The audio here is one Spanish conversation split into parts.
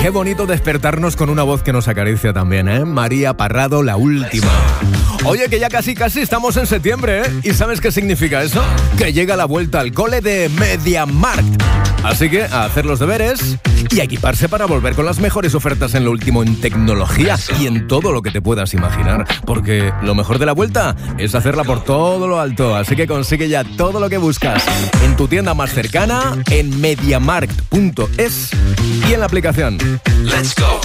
Qué bonito despertarnos con una voz que nos acaricia también, ¿eh? María Parrado, La Última. Oye, que ya casi estamos en septiembre, ¿eh? ¿Y sabes qué significa eso? Que llega la vuelta al cole de MediaMarkt. Así que a hacer los deberes y a equiparse para volver con las mejores ofertas en lo último en tecnología y en todo lo que te puedas imaginar. Porque lo mejor de la vuelta es hacerla por todo lo alto. Así que consigue ya todo lo que buscas en tu tienda más cercana, en MediaMarkt.es y en la aplicación. Let's go.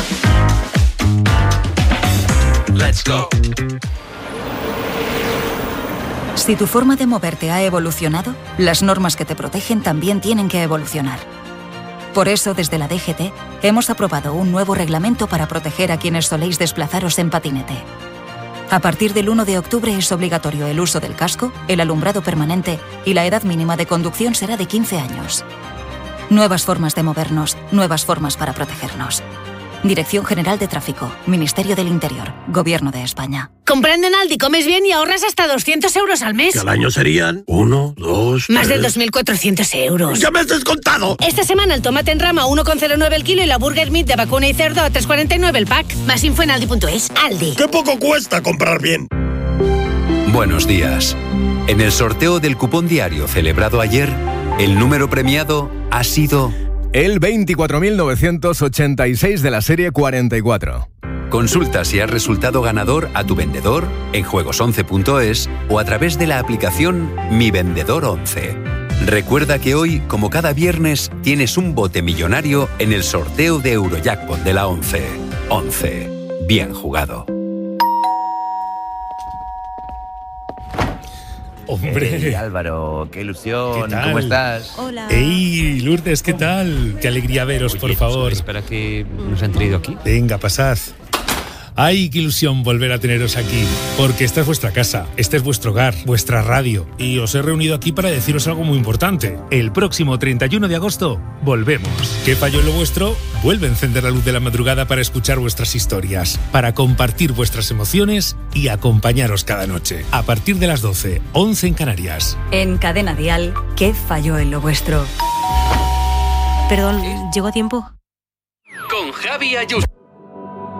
Let's go. Si tu forma de moverte ha evolucionado, las normas que te protegen también tienen que evolucionar. Por eso, desde la DGT, hemos aprobado un nuevo reglamento para proteger a quienes soléis desplazaros en patinete. A partir del 1 de octubre es obligatorio el uso del casco, el alumbrado permanente y la edad mínima de conducción será de 15 años. Nuevas formas de movernos, nuevas formas para protegernos. Dirección General de Tráfico, Ministerio del Interior, Gobierno de España. Comprando en Aldi comes bien y ahorras hasta 200 euros al mes. Que al año serían 1, 2, Más de 2.400 euros. ¡Ya me has descontado! Esta semana el tomate en rama 1,09 el kilo y la Burger Meat de vacuna y cerdo a 3,49 el pack. Más info en aldi.es. Aldi. ¡Qué poco cuesta comprar bien! Buenos días. En el sorteo del cupón diario celebrado ayer, el número premiado ha sido el 24.986 de la serie 44. Consulta si has resultado ganador a tu vendedor en juegos11.es o a través de la aplicación Mi Vendedor 11. Recuerda que hoy, como cada viernes, tienes un bote millonario en el sorteo de Eurojackpot de la 11. 11. Bien jugado. Hombre. Hey, Álvaro, qué ilusión. ¿Qué tal? ¿Cómo estás? Hola. ¡Ey, Lourdes, qué tal! Qué alegría veros, por favor. Espera que nos han traído aquí. Venga, pasad. ¡Ay, qué ilusión volver a teneros aquí! Porque esta es vuestra casa, este es vuestro hogar, vuestra radio. Y os he reunido aquí para deciros algo muy importante. El próximo 31 de agosto, volvemos. ¿Qué falló en lo vuestro? Vuelve a encender la luz de la madrugada para escuchar vuestras historias, para compartir vuestras emociones y acompañaros cada noche. A partir de las 12, 11 en Canarias. En Cadena Dial, ¿qué falló en lo vuestro? Perdón, ¿llego a tiempo? Con Javi Ayuso.